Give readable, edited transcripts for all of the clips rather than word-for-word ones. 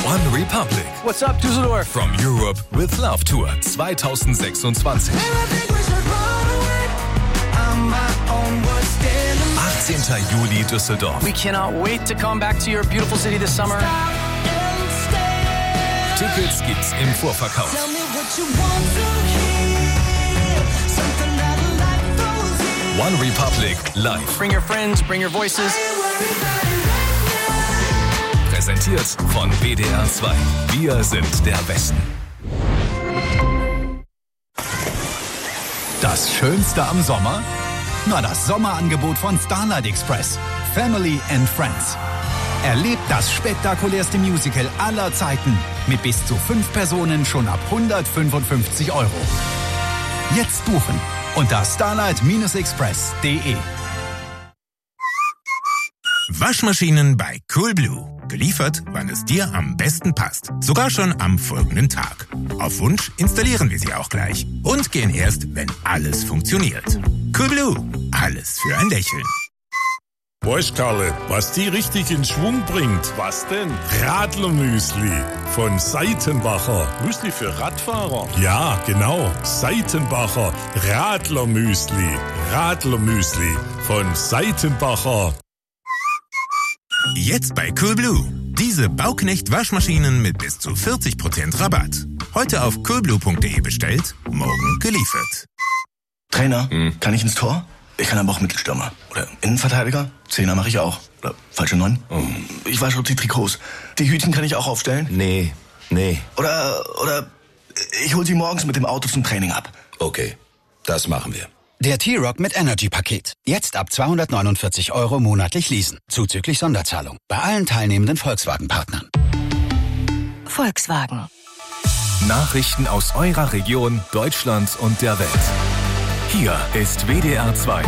One Republic. What's up, Düsseldorf? From Europe with Love Tour 2026. 18. Juli Düsseldorf. We cannot wait to come back to your beautiful city this summer. Tickets gibt's im Vorverkauf. One Republic live. Bring your friends, bring your voices. Präsentiert von WDR 2. Wir sind der Westen. Das Schönste am Sommer? Na, das Sommerangebot von Starlight Express. Family and Friends. Erlebt das spektakulärste Musical aller Zeiten mit bis zu 5 Personen schon ab 155 €. Jetzt buchen unter starlight-express.de. Waschmaschinen bei Coolblue. Geliefert, wann es dir am besten passt. Sogar schon am folgenden Tag. Auf Wunsch installieren wir sie auch gleich. Und gehen erst, wenn alles funktioniert. Coolblue. Alles für ein Lächeln. Weißt Karle, was die richtig in Schwung bringt? Was denn? Radlermüsli von Seitenbacher. Müsli für Radfahrer? Ja, genau. Seitenbacher Radlermüsli. Radlermüsli von Seitenbacher. Jetzt bei Coolblue. Diese Bauknecht-Waschmaschinen mit bis zu 40% Rabatt. Heute auf coolblue.de bestellt, morgen geliefert. Trainer, kann ich ins Tor? Ich kann aber auch Mittelstürmer. Oder Innenverteidiger? Zehner mache ich auch. Oder falsche 9? Ich weiß schon die Trikots. Die Hütchen kann ich auch aufstellen? Nee. Oder ich hol sie morgens mit dem Auto zum Training ab. Okay, das machen wir. Der T-Rock mit Energy-Paket. Jetzt ab 249 € monatlich leasen. Zuzüglich Sonderzahlung. Bei allen teilnehmenden Volkswagen-Partnern. Volkswagen. Nachrichten aus eurer Region, Deutschland und der Welt. Hier ist WDR 2.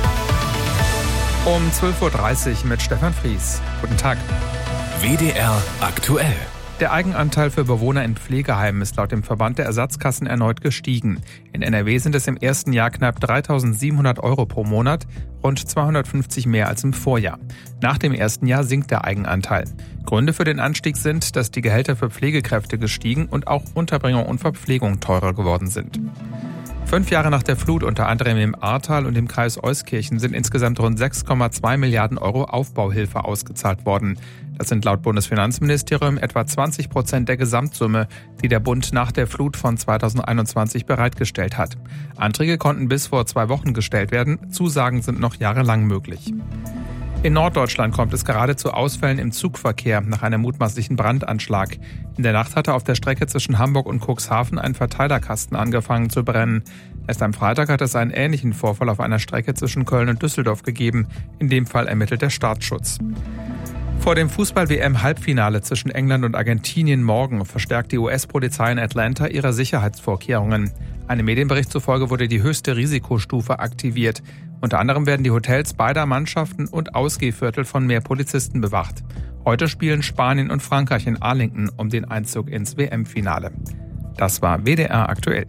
Um 12:30 Uhr mit Stefan Fries. Guten Tag. WDR aktuell. Der Eigenanteil für Bewohner in Pflegeheimen ist laut dem Verband der Ersatzkassen erneut gestiegen. In NRW sind es im ersten Jahr knapp 3.700 € pro Monat, rund 250 mehr als im Vorjahr. Nach dem ersten Jahr sinkt der Eigenanteil. Gründe für den Anstieg sind, dass die Gehälter für Pflegekräfte gestiegen und auch Unterbringung und Verpflegung teurer geworden sind. 5 Jahre nach der Flut, unter anderem im Ahrtal und im Kreis Euskirchen, sind insgesamt rund 6,2 Milliarden € Aufbauhilfe ausgezahlt worden. Das sind laut Bundesfinanzministerium etwa 20% der Gesamtsumme, die der Bund nach der Flut von 2021 bereitgestellt hat. Anträge konnten bis vor 2 Wochen gestellt werden, Zusagen sind noch jahrelang möglich. In Norddeutschland kommt es gerade zu Ausfällen im Zugverkehr nach einem mutmaßlichen Brandanschlag. In der Nacht hatte auf der Strecke zwischen Hamburg und Cuxhaven ein Verteilerkasten angefangen zu brennen. Erst am Freitag hat es einen ähnlichen Vorfall auf einer Strecke zwischen Köln und Düsseldorf gegeben. In dem Fall ermittelt der Staatsschutz. Vor dem Fußball-WM-Halbfinale zwischen England und Argentinien morgen verstärkt die US-Polizei in Atlanta ihre Sicherheitsvorkehrungen. Einem Medienbericht zufolge wurde die höchste Risikostufe aktiviert. Unter anderem werden die Hotels beider Mannschaften und Ausgehviertel von mehr Polizisten bewacht. Heute spielen Spanien und Frankreich in Arlington um den Einzug ins WM-Finale. Das war WDR aktuell.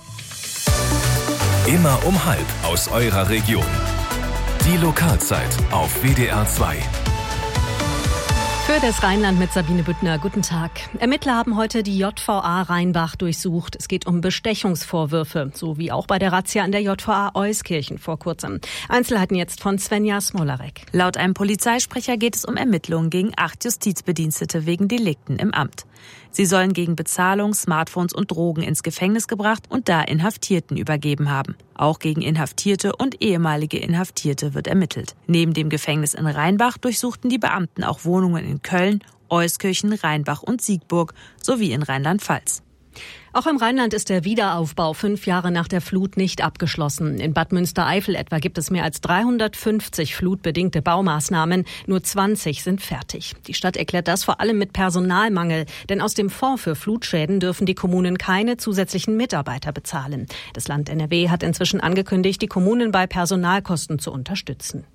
Immer um 12:30 aus eurer Region. Die Lokalzeit auf WDR 2. Für das Rheinland mit Sabine Büttner. Guten Tag. Ermittler haben heute die JVA Rheinbach durchsucht. Es geht um Bestechungsvorwürfe, so wie auch bei der Razzia an der JVA Euskirchen vor kurzem. Einzelheiten jetzt von Svenja Smolarek. Laut einem Polizeisprecher geht es um Ermittlungen gegen 8 Justizbedienstete wegen Delikten im Amt. Sie sollen gegen Bezahlung, Smartphones und Drogen ins Gefängnis gebracht und da Inhaftierten übergeben haben. Auch gegen Inhaftierte und ehemalige Inhaftierte wird ermittelt. Neben dem Gefängnis in Rheinbach durchsuchten die Beamten auch Wohnungen in Köln, Euskirchen, Rheinbach und Siegburg sowie in Rheinland-Pfalz. Auch im Rheinland ist der Wiederaufbau 5 Jahre nach der Flut nicht abgeschlossen. In Bad Münstereifel etwa gibt es mehr als 350 flutbedingte Baumaßnahmen. Nur 20 sind fertig. Die Stadt erklärt das vor allem mit Personalmangel. Denn aus dem Fonds für Flutschäden dürfen die Kommunen keine zusätzlichen Mitarbeiter bezahlen. Das Land NRW hat inzwischen angekündigt, die Kommunen bei Personalkosten zu unterstützen.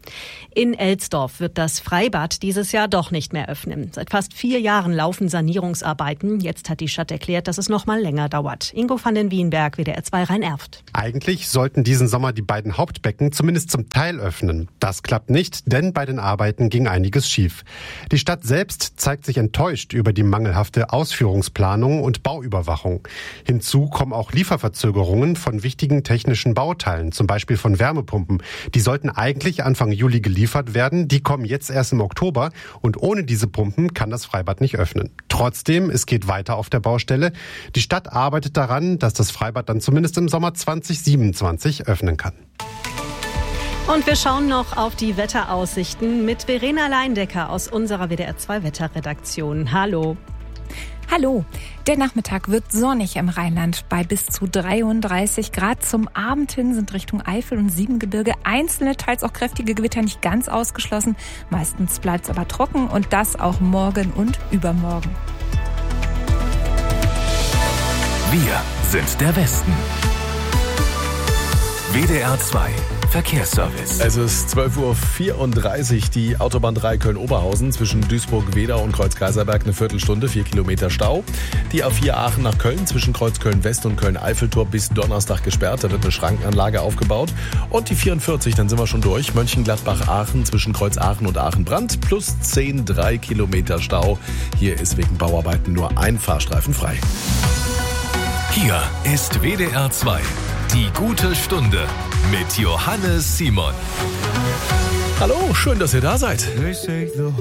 In Elsdorf wird das Freibad dieses Jahr doch nicht mehr öffnen. Seit fast 4 Jahren laufen Sanierungsarbeiten. Jetzt hat die Stadt erklärt, dass es noch mal länger dauert. Ingo van den Wienberg, WDR 2 Rhein-Erft. Eigentlich sollten diesen Sommer die beiden Hauptbecken zumindest zum Teil öffnen. Das klappt nicht, denn bei den Arbeiten ging einiges schief. Die Stadt selbst zeigt sich enttäuscht über die mangelhafte Ausführungsplanung und Bauüberwachung. Hinzu kommen auch Lieferverzögerungen von wichtigen technischen Bauteilen, zum Beispiel von Wärmepumpen. Die sollten eigentlich Anfang Juli geliefert werden. Die kommen jetzt erst im Oktober und ohne diese Pumpen kann das Freibad nicht öffnen. Trotzdem, es geht weiter auf der Baustelle. Die Stadt arbeitet daran, dass das Freibad dann zumindest im Sommer 2027 öffnen kann. Und wir schauen noch auf die Wetteraussichten mit Verena Leindecker aus unserer WDR 2 Wetterredaktion. Hallo. Hallo, der Nachmittag wird sonnig im Rheinland bei bis zu 33 Grad. Zum Abend hin sind Richtung Eifel und Siebengebirge einzelne, teils auch kräftige Gewitter nicht ganz ausgeschlossen. Meistens bleibt es aber trocken und das auch morgen und übermorgen. Wir sind der Westen. WDR 2 Verkehrsservice. Es ist 12.34 Uhr, die Autobahn 3 Köln-Oberhausen zwischen Duisburg-Wedau und Kreuz-Kaiserberg eine Viertelstunde, 4 Kilometer Stau. Die A4 Aachen nach Köln zwischen Kreuz Köln-West und Köln-Eiffeltor bis Donnerstag gesperrt, da wird eine Schrankenanlage aufgebaut. Und die 44, dann sind wir schon durch, Mönchengladbach-Aachen zwischen Kreuz Aachen und Aachen-Brand plus 10, 3 Kilometer Stau. Hier ist wegen Bauarbeiten nur ein Fahrstreifen frei. Hier ist WDR 2. Die gute Stunde mit Johannes Simon. Hallo, schön, dass ihr da seid.